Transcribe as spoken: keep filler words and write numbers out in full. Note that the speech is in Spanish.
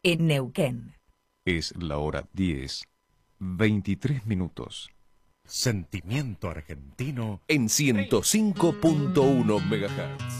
en Neuquén. Es la hora diez, veintitrés minutos. Sentimiento argentino en ciento cinco punto uno megahertz.